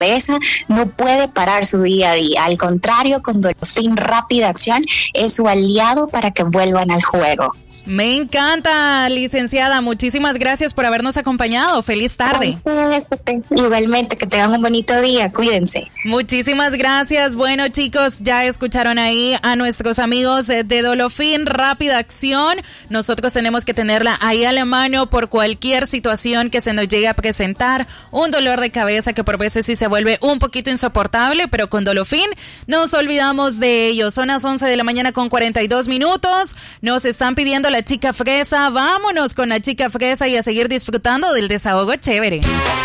cabeza, no puede parar su día a día. Al contrario, con Dolofin Rápida Acción es su aliado para que vuelvan al juego. Me encanta, licenciada. Muchísimas gracias por habernos acompañado. Feliz tarde. Igualmente, que tengan un bonito día. Cuídense. Muchísimas gracias. Bueno, chicos, ya escucharon ahí a nuestros amigos de Dolofin Rápida Acción. Nosotros tenemos que tenerla ahí a la mano por cualquier situación que se nos llegue a presentar. Un dolor de cabeza que por veces sí se vuelve un poquito insoportable, pero con Dolofin nos olvidamos de ello. Son las 11 de la mañana con 42 minutos. Nos están pidiendo la chica fresa. Vámonos con la chica fresa y a seguir disfrutando del desahogo chévere.